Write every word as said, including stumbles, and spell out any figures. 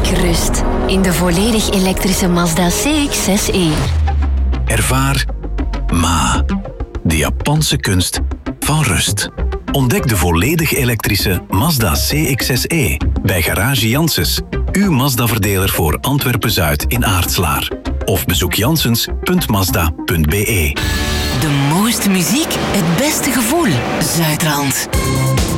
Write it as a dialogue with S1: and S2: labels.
S1: rust in de volledig elektrische Mazda C X zes e.
S2: Ervaar Ma, de Japanse kunst van rust. Ontdek de volledig elektrische Mazda C X zes e bij Garage Janssens, uw Mazda-verdeler voor Antwerpen-Zuid in Aartslaar. Of bezoek janssens punt mazda punt be.
S3: De mooiste muziek, het beste gevoel. Zuidrand.